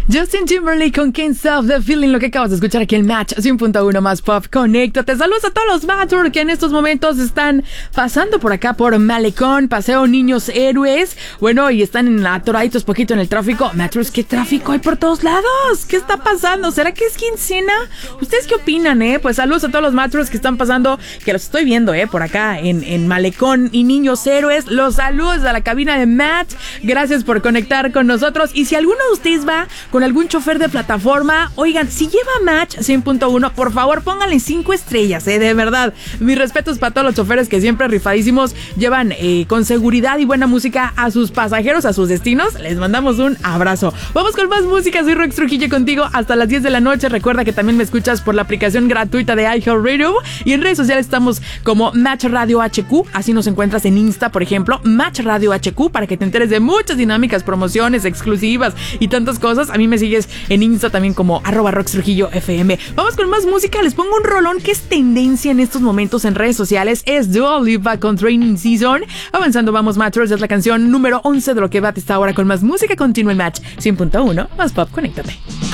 Justin Timberlake con Can't Stop the Feeling, lo que acabas de escuchar aquí en Match 100.1 más Pop. Conéctate. Saludos a todos los Matchers que en estos momentos están pasando por acá por Malecón, Paseo Niños Héroes. Bueno, y están atoraditos poquito en el tráfico. Matchers, ¿qué tráfico hay por todos lados? ¿Qué está pasando? ¿Será que es quincena? ¿Ustedes qué opinan, Pues saludos a todos los Matchers que están pasando, que los estoy viendo, por acá en Malecón y Niños Héroes. Los saludos a la cabina de Match. Gracias por conectar con nosotros. Y si alguno de ustedes va con algún chofer de plataforma, oigan, si lleva Match 100.1, por favor pónganle 5 estrellas, de verdad. Mis respetos para todos los choferes que siempre rifadísimos llevan con seguridad y buena música a sus pasajeros, a sus destinos. Les mandamos un abrazo. Vamos con más música. Soy Rox Trujillo contigo hasta las 10 de la noche. Recuerda que también me escuchas por la aplicación gratuita de iHeartRadio y en redes sociales estamos como Match Radio HQ. Así nos encuentras en Insta, por ejemplo, Match Radio HQ, para que te enteres de muchas dinámicas, promociones exclusivas y tantas cosas. A mí me sigues en Insta también como @RoxTrujilloFM. Vamos con más música. Les pongo un rolón que es tendencia en estos momentos en redes sociales. Es Dua Lipa con Training Season. Avanzando vamos, Matchers. Es la canción número 11 de lo que va esta hora con más música continua en Match 100.1 más Pop. Conéctate.